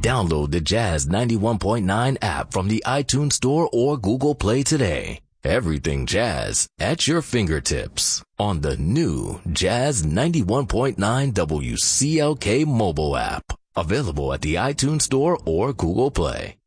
Download the Jazz 91.9 app from the iTunes Store or Google Play today. Everything Jazz at your fingertips on the new Jazz 91.9 WCLK mobile app. Available at the iTunes Store or Google Play.